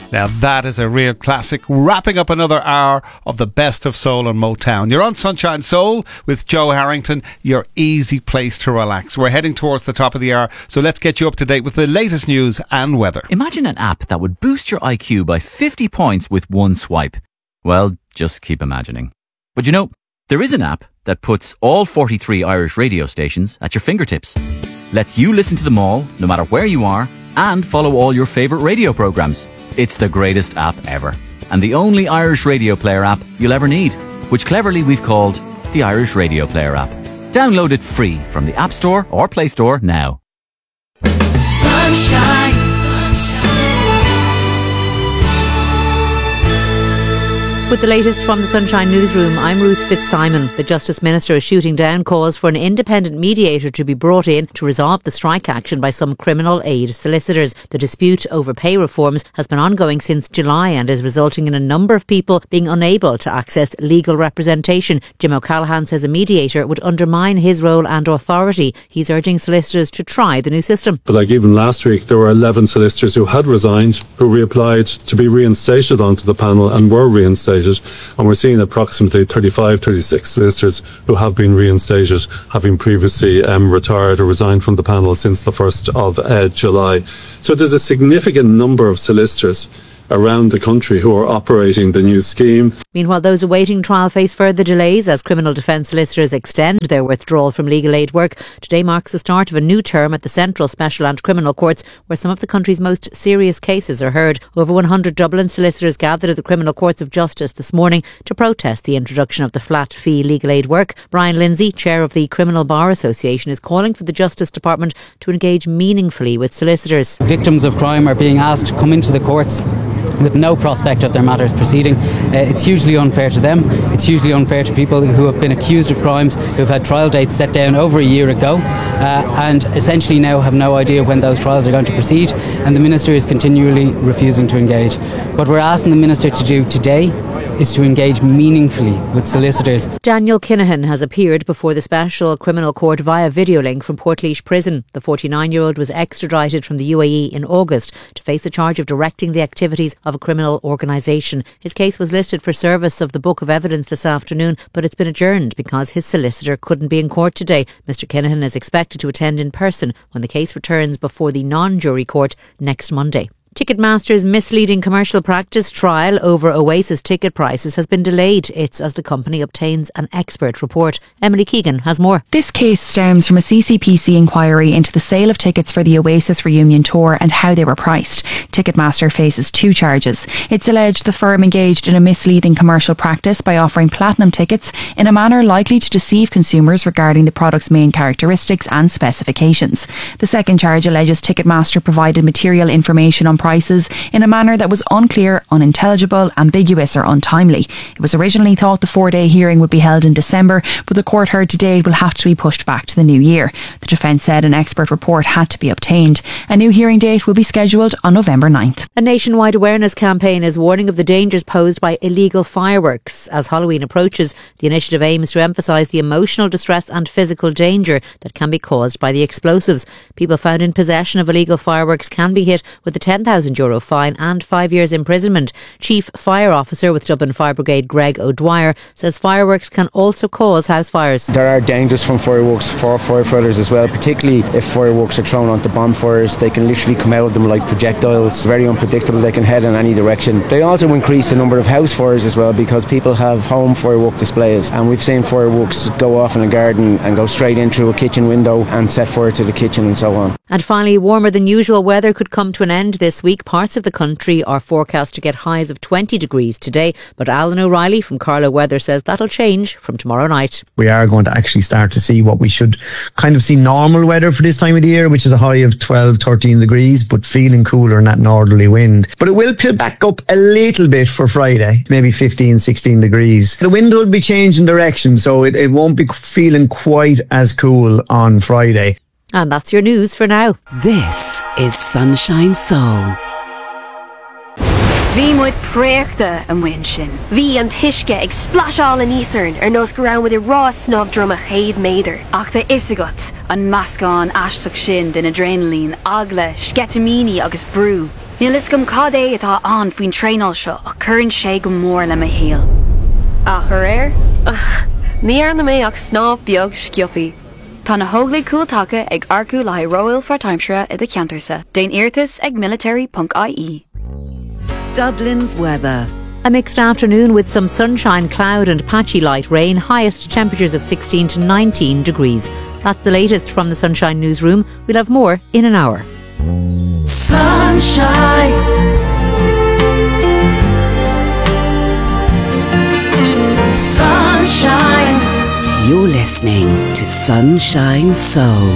Now that is a real classic, wrapping up another hour of the best of soul and Motown. You're on Sunshine Soul with Joe Harrington, your easy place to relax. We're heading towards the top of the hour, so let's get you up to date with the latest news and weather. Imagine an app that would boost your IQ by 50 points with one swipe. Well, just keep imagining. But you know, there is an app that puts all 43 Irish radio stations at your fingertips. Lets you listen to them all, no matter where you are, and follow all your favourite radio programmes. It's the greatest app ever, and the only Irish radio player app you'll ever need, which cleverly we've called the Irish Radio Player app. Download it free from the App Store or Play Store now. Sunshine. With the latest from the Sunshine Newsroom, I'm Ruth Fitzsimon. The Justice Minister is shooting down calls for an independent mediator to be brought in to resolve the strike action by some criminal aid solicitors. The dispute over pay reforms has been ongoing since July and is resulting in a number of people being unable to access legal representation. Jim O'Callaghan says a mediator would undermine his role and authority. He's urging solicitors to try the new system. But like even last week, there were 11 solicitors who had resigned, who reapplied to be reinstated onto the panel and were reinstated. And we're seeing approximately 35, 36 solicitors who have been reinstated, having previously retired or resigned from the panel since the 1st of July. So there's a significant number of solicitors around the country who are operating the new scheme. Meanwhile, those awaiting trial face further delays as criminal defence solicitors extend their withdrawal from legal aid work. Today marks the start of a new term at the Central Special and Criminal Courts, where some of the country's most serious cases are heard. Over 100 Dublin solicitors gathered at the Criminal Courts of Justice this morning to protest the introduction of the flat fee legal aid work. Brian Lindsay, chair of the Criminal Bar Association, is calling for the Justice Department to engage meaningfully with solicitors. Victims of crime are being asked to come into the courts with no prospect of their matters proceeding. It's hugely unfair to them. It's hugely unfair to people who have been accused of crimes, who have had trial dates set down over a year ago, and essentially now have no idea when those trials are going to proceed, and the Minister is continually refusing to engage. What we're asking the Minister to do today is to engage meaningfully with solicitors. Daniel Kinahan has appeared before the Special Criminal Court via video link from Portlaoise Prison. The 49-year-old was extradited from the UAE in August to face a charge of directing the activities of a criminal organisation. His case was listed for service of the Book of Evidence this afternoon, but it's been adjourned because his solicitor couldn't be in court today. Mr Kinahan is expected to attend in person when the case returns before the non-jury court next Monday. Ticketmaster's misleading commercial practice trial over Oasis ticket prices has been delayed. It's as the company obtains an expert report. Emily Keegan has more. This case stems from a CCPC inquiry into the sale of tickets for the Oasis reunion tour and how they were priced. Ticketmaster faces 2 charges. It's alleged the firm engaged in a misleading commercial practice by offering platinum tickets in a manner likely to deceive consumers regarding the product's main characteristics and specifications. The second charge alleges Ticketmaster provided material information on prices in a manner that was unclear, unintelligible, ambiguous or untimely. It was originally thought the 4-day hearing would be held in December, but the court heard today it will have to be pushed back to the new year. The defence said an expert report had to be obtained. A new hearing date will be scheduled on November 9th. A nationwide awareness campaign is warning of the dangers posed by illegal fireworks. As Halloween approaches, the initiative aims to emphasise the emotional distress and physical danger that can be caused by the explosives. People found in possession of illegal fireworks can be hit with a €10,000 fine and 5 years imprisonment. Chief Fire Officer with Dublin Fire Brigade Greg O'Dwyer says fireworks can also cause house fires. There are dangers from fireworks for firefighters as well, particularly if fireworks are thrown onto bonfires. They can literally come out of them like projectiles. Very unpredictable, they can head in any direction. They also increase the number of house fires as well because people have home firework displays, and we've seen fireworks go off in a garden and go straight in through a kitchen window and set fire to the kitchen and so on. And finally, warmer than usual weather could come to an end this week. Parts of the country are forecast to get highs of 20 degrees today, but Alan O'Reilly from Carlow Weather says that'll change from tomorrow night. We are going to actually start to see what we should kind of see normal weather for this time of the year, which is a high of 12, 13 degrees, but feeling cooler in that northerly wind. But it will pill back up a little bit for Friday, maybe 15, 16 degrees. The wind will be changing direction, so it won't be feeling quite as cool on Friday. And that's your news for now. This is Sunshine Soul. Bhí muid préachta an bhain sin. Bhí an tuisce ag splasháil an ísarn nos go raibh muid I rá snáb drum a chéad méadar. Ach tá isagat an meascán aisteach sin den adrenaline, agla, sketamini agus brú. Níl is gom cad é atá an faoin tréinál seo a churann sé go mór le a héal. A chur air? Ní ar na mé ach snáb beag scioppi. Tá na hóglaigh cúiltacha ag arcú le Royal for Timeshare i the Cantersa. Déin Irtis ag military.ie. Dublin's weather. A mixed afternoon with some sunshine, cloud and patchy light rain, highest temperatures of 16 to 19 degrees. That's the latest from the Sunshine Newsroom. We'll have more in an hour. Sunshine. Sunshine. You're listening to Sunshine Soul.